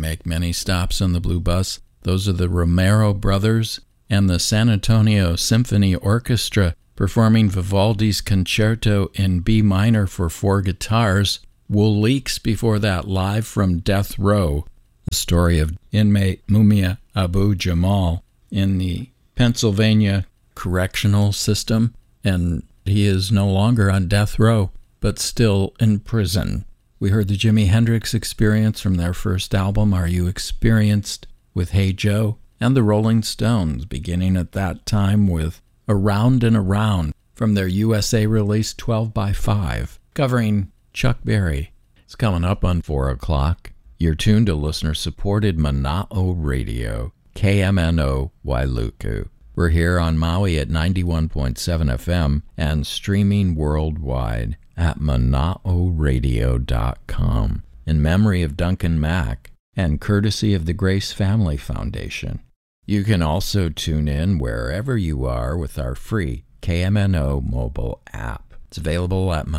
make many stops on the Blue Bus. Those are the Romero Brothers and the San Antonio Symphony Orchestra performing Vivaldi's Concerto in B minor for 4 guitars. Wool Leaks before that, live from Death Row, the story of inmate Mumia Abu Jamal in the Pennsylvania correctional system, and he is no longer on death row, but still in prison. We heard the Jimi Hendrix Experience from their first album, Are You Experienced, with Hey Joe, and the Rolling Stones, beginning at that time with Around and Around from their USA release 12 by 5, covering Chuck Berry. It's coming up on 4 o'clock. You're tuned to listener-supported Mana'o Radio, KMNO Wailuku. We're here on Maui at 91.7 FM and streaming worldwide at mana'oradio.com in memory of Duncan Mack and courtesy of the Grace Family Foundation. You can also tune in wherever you are with our free KMNO mobile app. It's available at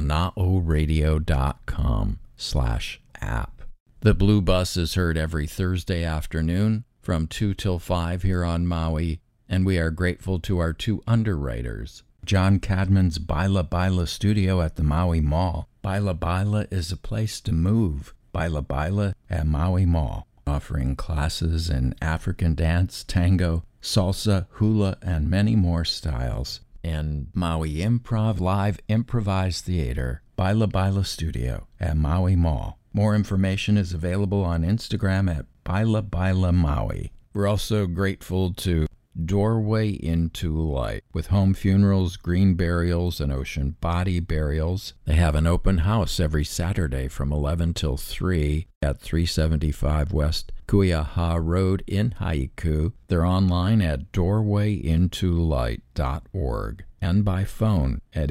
mana'oradio.com/app. The Blue Bus is heard every Thursday afternoon from 2 till 5 here on Maui, and we are grateful to our 2 underwriters. John Cadman's Baila Baila studio at the Maui Mall. Baila Baila is a place to move. Baila Baila at Maui Mall, offering classes in African dance, tango, salsa, hula, and many more styles. And Maui Improv Live Improvised Theater, Baila Baila Studio at Maui Mall. More information is available on Instagram at Baila Baila Maui. We're also grateful to Doorway into Light with home funerals, green burials, and ocean body burials. They have an open house every Saturday from 11 till 3 at 375 West Kuiaha Road in Haiku. They're online at doorwayintolight.org and by phone at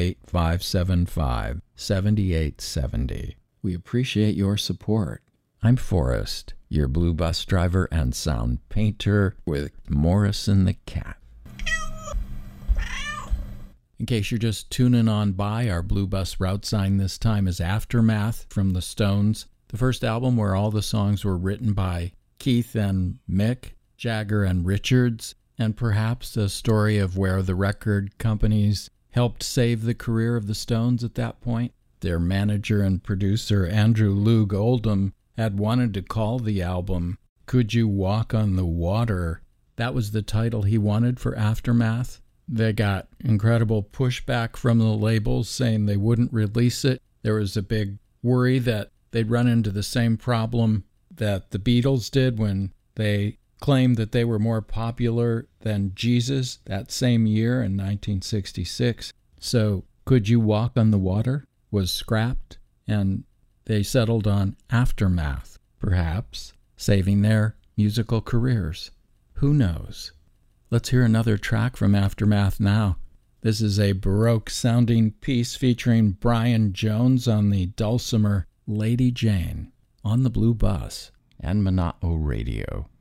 808-575-7870. We appreciate your support. I'm Forrest, your Blue Bus driver and sound painter with Morrison the Cat. In case you're just tuning on by, our Blue Bus route sign this time is Aftermath from the Stones, the first album where all the songs were written by Keith and Mick, Jagger and Richards, and perhaps a story of where the record companies helped save the career of the Stones at that point. Their manager and producer, Andrew Loog Oldham, had wanted to call the album Could You Walk on the Water. That was the title he wanted for Aftermath. They got incredible pushback from the labels saying they wouldn't release it. There was a big worry that they'd run into the same problem that the Beatles did when they claimed that they were more popular than Jesus that same year in 1966. So Could You Walk on the Water was scrapped, and they settled on Aftermath, perhaps saving their musical careers. Who knows? Let's hear another track from Aftermath now. This is a Baroque-sounding piece featuring Brian Jones on the dulcimer Lady Jane on the Blue Bus and Mana'o Radio.